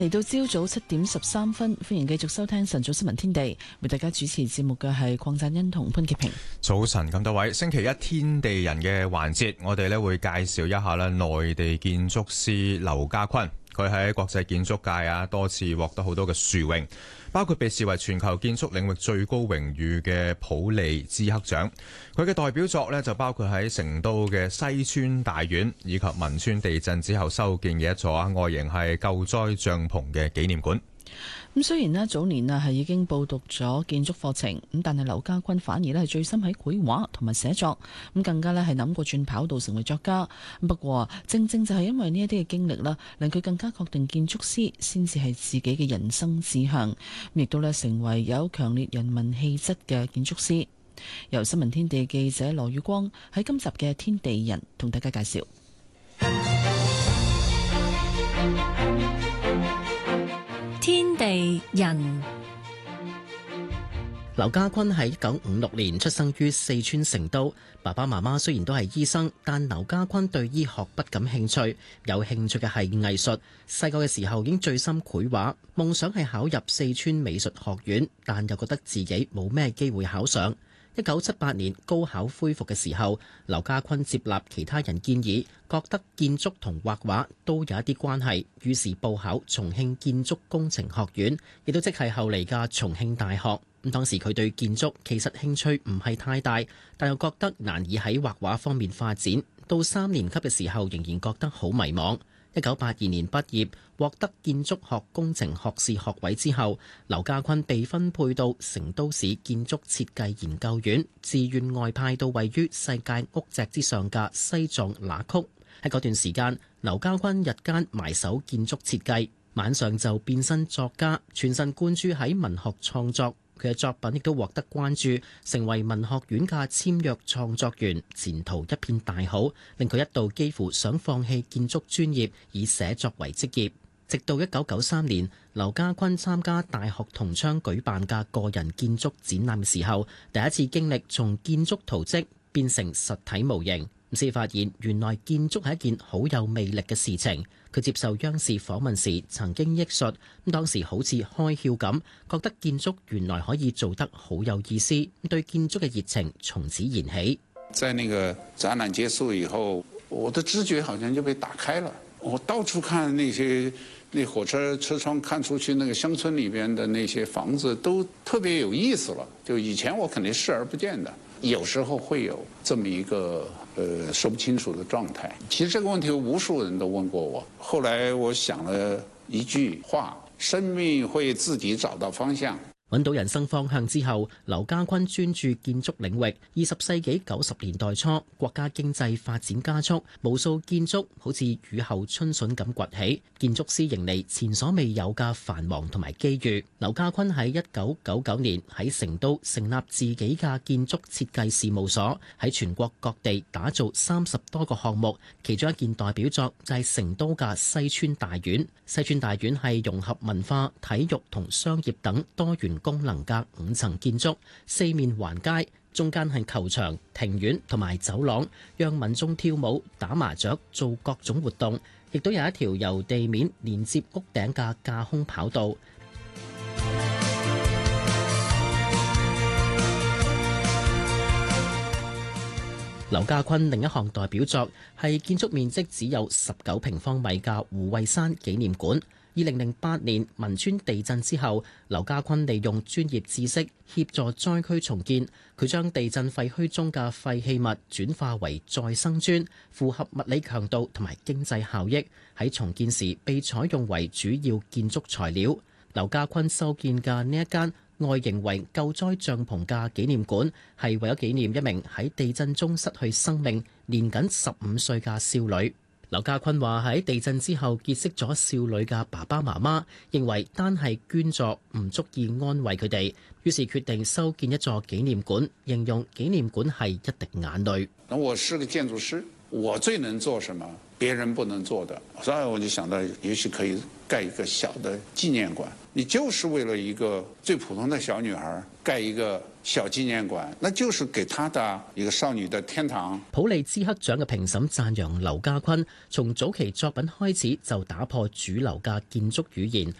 嚟到朝早7:13，歡迎繼續收聽晨早新聞天地。為大家主持節目嘅係鄺贊恩同潘潔平。 早晨咁多位，星期一天地人嘅環節，我哋會介紹一下內地建築師劉家坤。佢喺國際建築界多次獲得好多嘅殊榮，包括被視為全球建築領域最高榮譽嘅普利茲克獎。佢嘅代表作就包括喺成都嘅西村大院，以及汶川地震之後修建嘅一座外形係救災帳篷嘅紀念館。 咁雖然早年係已經報讀咗建築課程，咁但係劉家坤反而係最深喺繪畫同埋寫作，咁更加係諗過轉跑道成為作家。不過正正就係因為呢一啲嘅經歷啦，令佢更加確定建築師先至係自己嘅人生志向，亦都成為有強烈人文氣質嘅建築師。由新聞天地記者羅宇光喺今集嘅天地人同大家介紹。 天地人， 劉家坤喺1956年出生於四川成都，爸爸媽媽雖然都係醫生，但劉家坤對醫學不感興趣，有興趣嘅係藝術。細個嘅時候已經醉心繪畫，夢想係考入四川美術學院，但又覺得自己冇咩機會考上。1978年高考恢復嘅時候，劉家坤接納其他人建議，覺得建築同畫畫都有一啲關係，於是報考重慶建築工程學院，亦都即係後嚟嘅重慶大學。當時佢對建築其實興趣唔係太大，但又覺得難以喺畫畫方面發展。到3年級嘅時候，仍然覺得好迷茫。1982年畢業，獲得建築學工程學士學位之後，劉家坤被分配到成都市建築設計研究院，自願外派到位於世界屋脊之上嘅西藏那曲。喺嗰段時間，劉家坤日間埋首建築設計，晚上就變身作家，全神貫注喺文學創作。佢嘅作品亦都獲得關注，成為文學院嘅簽約創作員，前途一片大好，令佢一度幾乎想放棄建築專業，以寫作為職業。直到1993年，劉家坤參加大學同窗舉辦嘅個人建築展覽嘅時候，第一次經歷從建築圖則變成實體模型，先發現原來建築係一件好有魅力嘅事情。佢接受央視訪問時曾經憶述，當時好似開竅咁，覺得建築原來可以做得好有意思，對建築嘅熱情從此燃起。 在那個展覽結束以後，我的知覺好像就被打開了。我到處看那火車車窗看出去，那個鄉村裏邊的那些房子都特別有意思了。就以前我肯定視而不見的，有時候會有這麼一個說不清楚的狀態。其實這個問題無數人都問過我，後來我想了一句話：生命會自己找到方向。 揾到人生方向之後，劉家坤專注建築領域。20世紀90年代初，國家經濟發展加速，無數建築好似雨後春筍咁崛起，建築師迎嚟前所未有嘅繁忙同埋機遇。劉家坤喺1999年喺成都成立自己嘅建築設計事務所，喺全國各地打造30多個項目，其中一件代表作就係成都嘅西村大院。西村大院係融合文化、體育同商業等多元功能嘅5層建築，四面環街，中間係球場、庭院同埋走廊，讓民眾跳舞、打麻雀、做各種活動，亦都有一條由地面連接屋頂嘅架空跑道。劉家坤另一項代表作係建築面積只有19平方米嘅胡惠山紀念館。2008年汶川地震之後，劉家坤利用專業知識協助災區重建。佢將地震廢墟中嘅廢棄物轉化為再生磚，符合物理強度同埋經濟效益，喺重建時被採用為主要建築材料。劉家坤修建嘅呢一間外形為救災帳篷嘅紀念館，係為咗紀念一名喺地震中失去生命、年僅15歲嘅少女。劉家坤話喺地震之後結識咗少女嘅爸爸媽媽，認為單係捐助唔足以安慰佢哋，於是決定修建一座紀念館，形容紀念館係一滴眼淚。 我是個建築師，我最能做什麼？別人不能做的，所以我就想到，也許可以蓋一個小的紀念館。你就是為了一個最普通的小女孩蓋一個小紀念館，那就是給他的一個少女的天堂。 普利茲克獎嘅評審讚揚劉家坤從早期作品開始就打破主流嘅建築語言，